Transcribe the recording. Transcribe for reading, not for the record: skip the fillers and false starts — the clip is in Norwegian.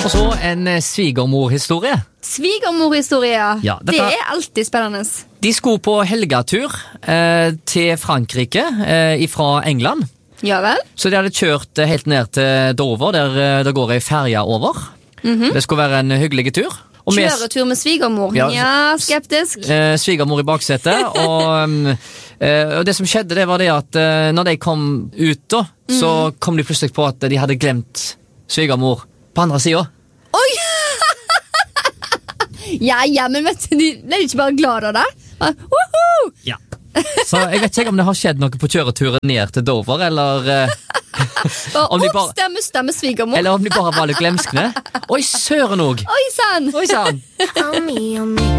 Og så en svigermor-historie. Svigermor-historie, Ja, det dette- er alltid spennende. De skulle på helgetur til Frankrike fra England. Ja vel? Så de hadde kjørt helt ned til Dover, der det går ei ferja over. Det skulle være en hyggelig tur. Og vi- Kjøretur med svigermor. Ja, Ja, skeptisk. Svigermor i baksetet. Og det som skjedde, det var det at når de kom ut, da, så kom de plutselig på at de hadde glemt svigermor på andre sida. Oi! ja, men vet du, de ble ikke bare glad av det? Woohoo! Ja. Så jeg vet ikke om det har skjedd noe på kjøreturen ned til Dover, eller om de bare- Stemme svigermor. eller om de bare var litt glemskne. Oi, søren òg! Oi sann! Oi sann! On me, on me.